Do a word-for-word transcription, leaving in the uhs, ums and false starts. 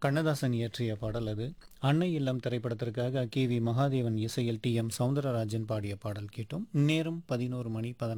கண்ணதாசன் இயற்றிய பாடல் அது. அன்னை இல்லம் திரைப்படத்திற்காக கே வி மகாதேவன் இசையில் டி எம் சௌந்தரராஜன் பாடிய பாடல் கேட்டோம். நேரம் பதினொரு மணி பதினாறு